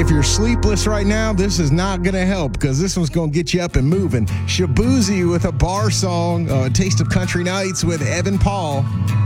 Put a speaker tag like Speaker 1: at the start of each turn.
Speaker 1: if you're sleepless right now, this is not going to help because this one's going to get you up and moving. Shabuzi with a bar song, Taste of Country Nights with Evan Paul.